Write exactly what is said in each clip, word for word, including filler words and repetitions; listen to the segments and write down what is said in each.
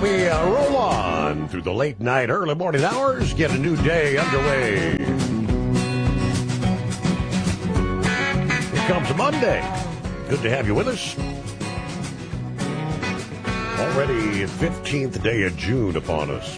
we uh, roll on through the late night, early morning hours, get a new day underway. Here comes Monday. Good to have you with us. Already fifteenth day of June upon us.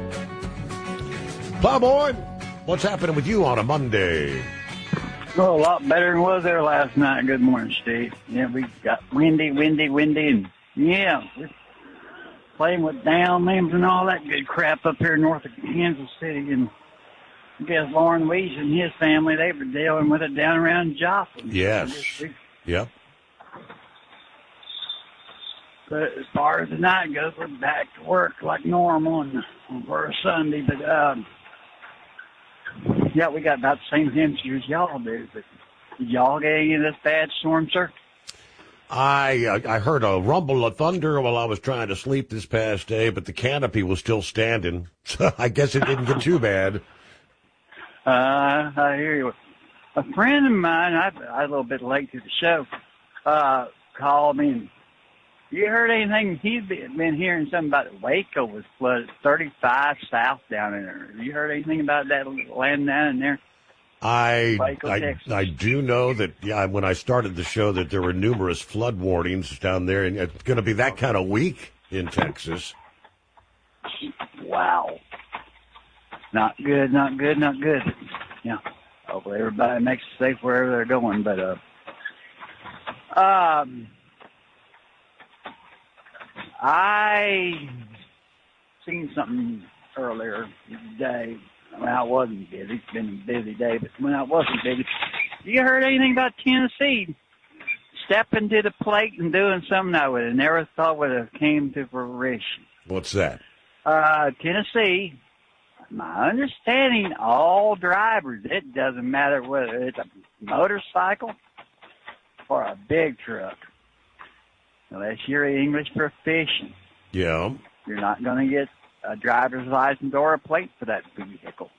Plowboy, what's happening with you on a Monday? Oh, a lot better than it was there last night. Good morning, Steve. Yeah, we got windy, windy, windy, and yeah, we're playing with down limbs and all that good crap up here north of Kansas City. And I guess Lauren Weiss and his family, they were dealing with it down around Joplin. Yes. Yep. But as far as the night goes, we're back to work like normal and for a Sunday. But, um, yeah, we got about the same temperature as y'all do. But did y'all get any of this bad storm, sir? I uh, I heard a rumble of thunder while I was trying to sleep this past day, but the canopy was still standing. So I guess it didn't get too bad. Uh, I hear you. A friend of mine, I, I was a little bit late to the show, uh, called me and you heard anything? He's been hearing something about Waco was flooded, thirty-five south down in there. Have you heard anything about that land down in there? I, Waco, I, Texas. I do know that, yeah, when I started the show, that there were numerous flood warnings down there, and it's going to be that kind of week in Texas. Wow. Not good, not good, not good. Yeah. Hopefully everybody makes it safe wherever they're going, but, uh, um, I seen something earlier today. I mean, I wasn't busy. It's been a busy day, but when I wasn't busy, you heard anything about Tennessee stepping to the plate and doing something I would have never thought would have came to fruition? What's that? Uh, Tennessee, my understanding, all drivers, it doesn't matter whether it's a motorcycle or a big truck, unless you're English proficient. Yeah. You're not going to get a driver's license or a plate for that vehicle.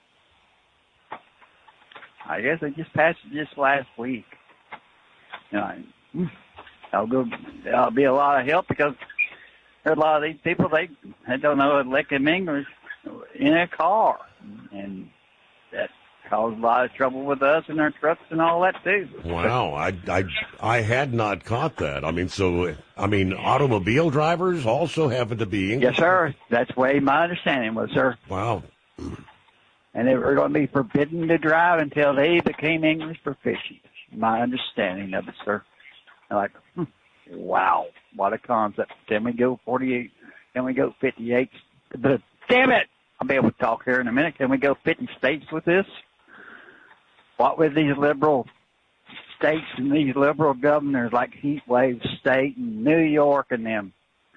I guess they just passed it just last week. You know, that'll, go, that'll be a lot of help because there are a lot of these people, they, they don't know a lick of English in a car. And that caused a lot of trouble with us and our trucks and all that, too. Wow, I, I, I had not caught that. I mean, so, I mean, automobile drivers also happen to be English? Yes, sir. That's the way my understanding was, sir. Wow. And they were going to be forbidden to drive until they became English proficient. My understanding of it, sir. I'm like, hmm, wow, what a concept. Can we go forty-eight? Can we go fifty-eight? But damn it! I'll be able to talk here in a minute. Can we go fifty states with this? What with these liberal states and these liberal governors like Heatwave State and New York and them?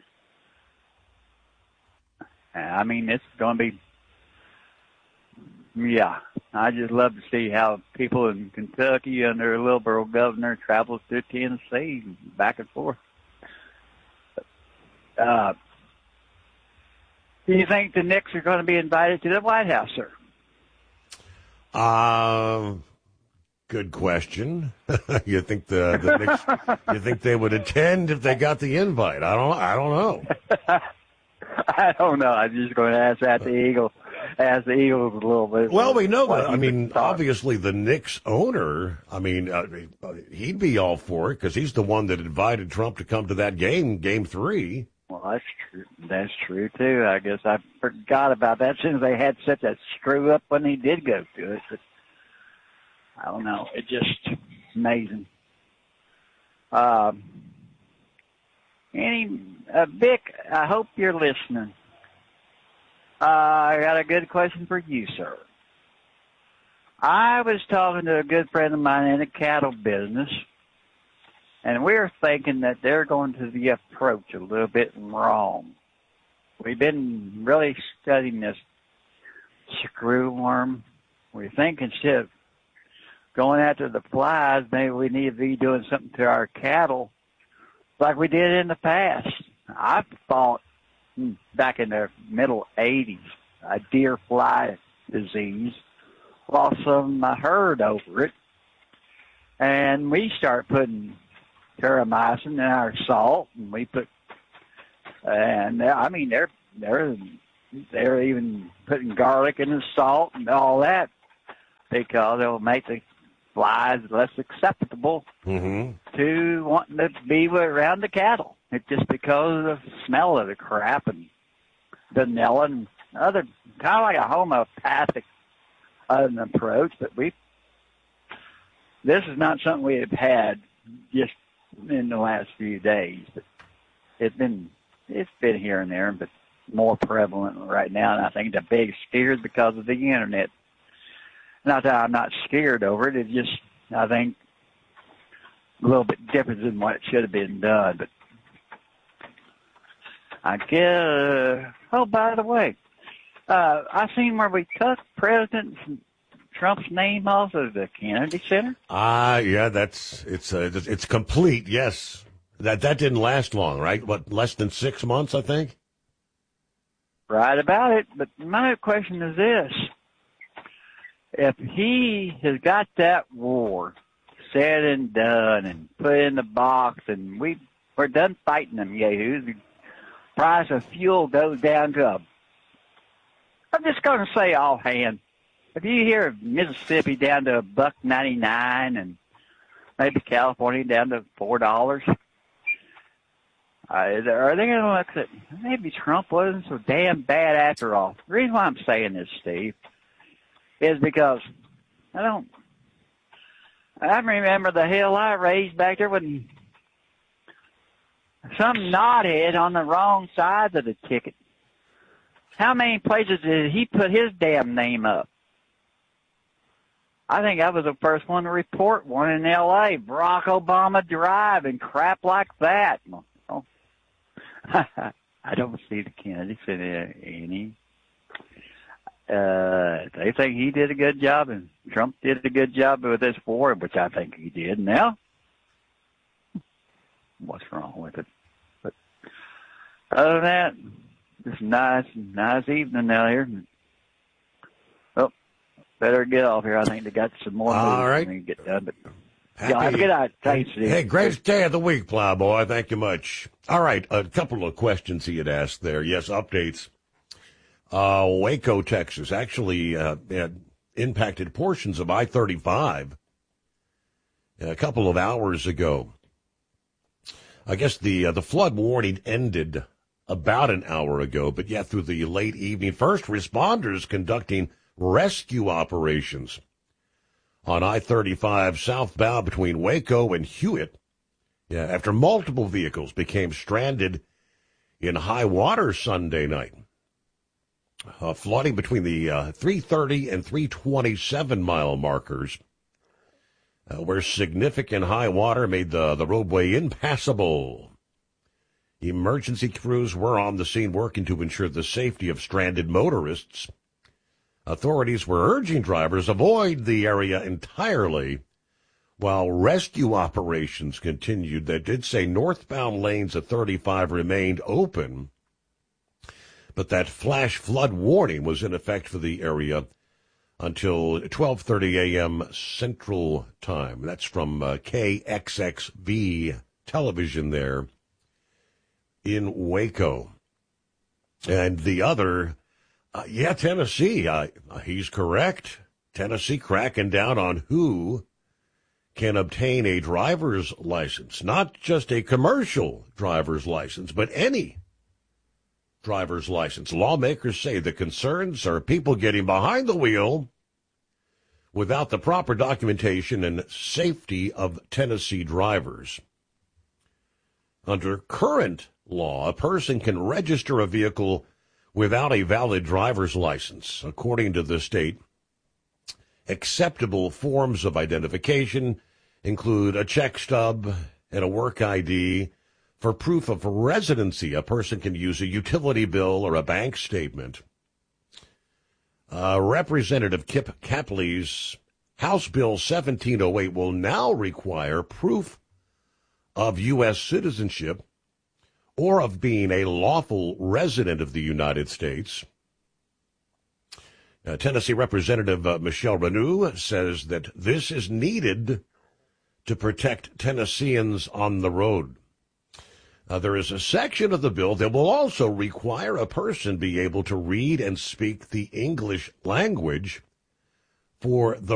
I mean, it's going to be, yeah. I just love to see how people in Kentucky under a liberal governor travel through Tennessee and back and forth. Uh, do you think the Knicks are going to be invited to the White House, sir? Uh, good question. you think the, the Knicks, you think they would attend if they got the invite? I don't. I don't know. I don't know. I'm just going to ask that the Eagles. Ask the Eagles a little bit. Well, we know that. I mean, obviously, the Knicks owner. I mean, uh, he'd be all for it because he's the one that invited Trump to come to that game, Game Three. Well, that's true. That's true too. I guess I forgot about that since they had such a screw up when he did go to it. But I don't know. It's just amazing. Um, any uh, Vic, I hope you're listening. Uh, I got a good question for you, sir. I was talking to a good friend of mine in the cattle business, and we're thinking that they're going to the approach a little bit wrong. We've been really studying this screwworm. We think instead of going after the flies, maybe we need to be doing something to our cattle like we did in the past. I thought back in the middle eighties, a deer fly disease, lost some of my herd over it, and we start putting terramycin in our salt, and we put And uh, I mean, they're they're they're even putting garlic in the salt and all that because it'll make the flies less acceptable mm-hmm. to wanting to be around the cattle. It's just because of the smell of the crap and vanilla and other, kind of like a homeopathic uh, approach. But we, this is not something we have had just in the last few days. But it's been, it's been here and there, but more prevalent right now. And I think the big scare is because of the internet. Not that I'm not scared over it. It's just, I think, a little bit different than what should have been done. But I guess, oh, by the way, uh, I seen where we took President Trump's name off of the Kennedy Center. Ah, uh, yeah, that's, it's, uh, it's complete, yes. That, that didn't last long, right? What, less than six months, I think? Right about it. But my question is this. If he has got that war said and done and put in the box and we, we're done fighting them yahoos, the price of fuel goes down to a, I'm just going to say offhand, if you hear Mississippi down to a buck ninety-nine and maybe California down to four dollars, uh, are they going to look at, maybe Trump wasn't so damn bad after all? The reason why I'm saying this, Steve, is because I don't, I remember the hell I raised back there when some knothead on the wrong side of the ticket. How many places did he put his damn name up? I think I was the first one to report one in L A, Barack Obama Drive and crap like that. Well, I don't see the Kennedy Center any. Uh, they think he did a good job, and Trump did a good job with this war, which I think he did. Now, what's wrong with it? But other than that, just nice, nice evening out here. Oh, better get off here. I think they got some more moves all right. for me to get done. But Happy, yeah, have a good night. Thanks, Steve. Hey, great day of the week, Plowboy. Thank you much. All right, a couple of questions he had asked there. Yes, updates. Uh, Waco, Texas, actually uh, had impacted portions of I thirty-five a couple of hours ago. I guess the uh, the flood warning ended about an hour ago, but yeah, through the late evening, first responders conducting rescue operations on I thirty-five southbound between Waco and Hewitt. Yeah, after multiple vehicles became stranded in high water Sunday night. Uh, flooding between the uh, three thirty and three twenty-seven mile markers, uh, where significant high water made the, the roadway impassable. Emergency crews were on the scene working to ensure the safety of stranded motorists. Authorities were urging drivers avoid the area entirely, while rescue operations continued. They did say northbound lanes of thirty-five remained open, but that flash flood warning was in effect for the area until twelve thirty a.m. Central Time. That's from uh, K X X V television there in Waco. And the other, uh, yeah, Tennessee, uh, he's correct. Tennessee cracking down on who can obtain a driver's license, not just a commercial driver's license, but any driver's license. Lawmakers say the concerns are people getting behind the wheel without the proper documentation and safety of Tennessee drivers. Under current law, a person can register a vehicle without a valid driver's license. According to the state, acceptable forms of identification include a check stub and a work I D. For proof of residency, a person can use a utility bill or a bank statement. Uh, Representative Kip Capley's House Bill seventeen oh eight will now require proof of U S citizenship or of being a lawful resident of the United States. Uh, Tennessee Representative uh, Michelle Renew says that this is needed to protect Tennesseans on the road. Uh, there is a section of the bill that will also require a person be able to read and speak the English language for the